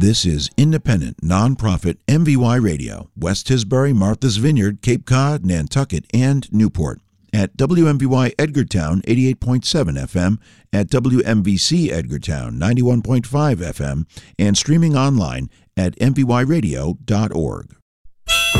This is independent, nonprofit MVY Radio, West Tisbury, Martha's Vineyard, Cape Cod, Nantucket, and Newport. At WMVY Edgartown 88.7 FM, at WMVC Edgartown 91.5 FM, and streaming online at mvyradio.org.